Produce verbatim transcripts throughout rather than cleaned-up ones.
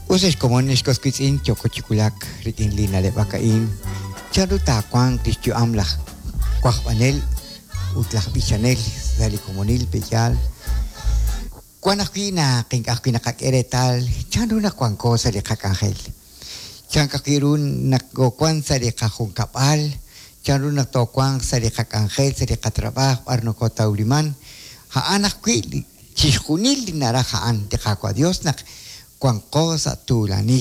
Usas comunes cosquitzin chocochiculak rikin lina de bacain. Charuta kwang tischu amlach kwahbanel utlach bichanel dali comunil pechal. Kwanakina kinkakina kakeretal chanuna kwang cosa de kakangel. Chankakirun nakokwan sa de kakong kapal. Chanuna to kwang sa de kakangel sa de katrabah arno ko tauliman. Haanak kwili chishkunil narahaan de kakwa Dios nak kwang cosa tulanil.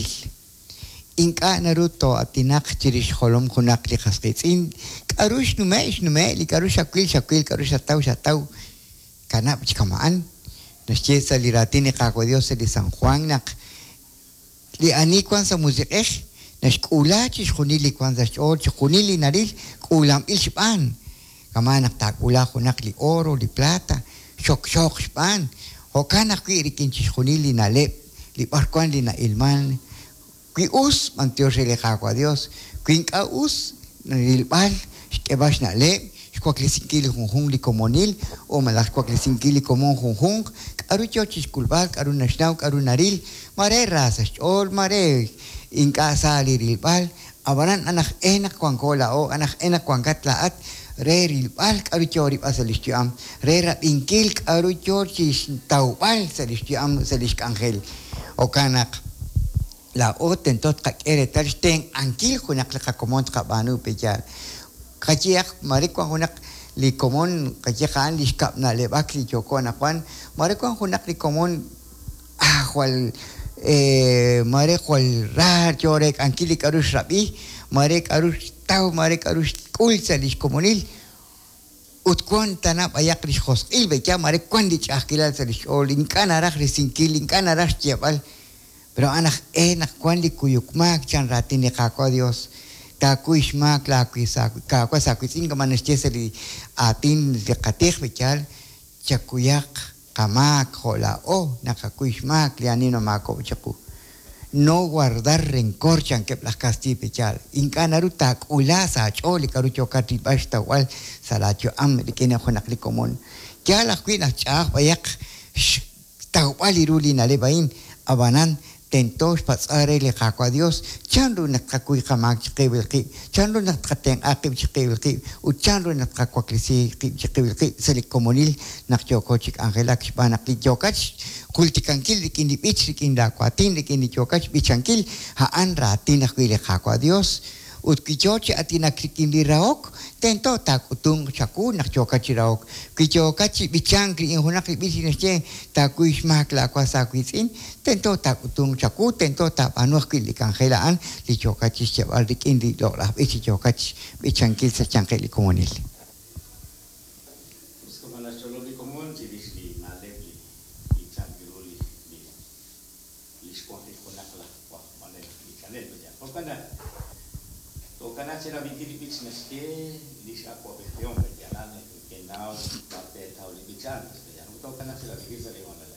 Inka naruto atinak chirish holom kunak li kaskitzin karush numeish numei li karush akwil shakwil karush atau shatau kanap chikamaan nasyesa li ratini kakwa Dios li San Juan nak li ani kwan sa muzikeh nashkula chishkunil li kwan sa shol chishkunil li naril kulam il shipan kamanak takula kunak li oro li plata shok shok shipan hokanak kwirikin chishkunil li nalep li parkwan li na ilman Qui us mantio se le jaco a Dios. Quin ca us nilbal que vas na le, squaclesinkili junjun li comonil o malas squaclesinkili comon junjun, carucho chisculbal, carunashnau, carunaril, mare razas, ol mare in casa lirilbal, abaran anak enak quancola o anak enak quancatlaat, re rilbal, carucho ripas elistiam, re rapinkil, carucho chis taubal, celestiam, celist angel, o canak. La oten tot kakere talsten ankil kunak la komon kabanu pejal kajiak mari kwa kunak li komon kajikan li skap na le bak li joko na kwan mari kwa kunak li komon ah wal eh mari kwal rar jorek ankil li karus rabi mari karus tau mari karus kul salis komonil ut kwan tanap ayak li khos il beja mari kwan di chakila salis ol inkan arah li sinkil inkan arah jabal Pero anak enak kwan li kuyukmak chan ratin ni kakwa Dios. Kakuishmak la kuisa kakwa sa kuisin kamanas chesa li atin li katih bichal chakuyak kamak hola o nakakuishmak li anino mako chaku. No guardar rencor chan que las casti bichal. Inkanaru tak ulasa choli karucho kati basta wal salacho am li kena khonak li komon. Kya la kuina chah bayak tawali ruli na lebain abanan tentos pasare le jaco a Dios chanru nakakui kamak chikibilki chanru nakateng akib chikibilki u chanru nakakwa krisi chikibilki selik komunil nakjoko chik angela kishpanak li jokach kultikankil likindi bich likinda kwatin likindi jokach bichankil haan ratin nakui le jaco a Dios ut kichochi atina klikindi raok tento tak utung chaku nak chokachi raok kichokachi bichankli in hunak bichinesche takuishmak la kwasa kuisin tento tak utung chaku tento tak anuh kili kangelaan li chokachi chebal dikindi dolah bichi chokachi bichankil sa chankeli komunil Karena cara bikin bisnis ke di siapa berjuang berjalan ke now sampai tahun lebih jauh, jadi untuk karena cara bikin dari mana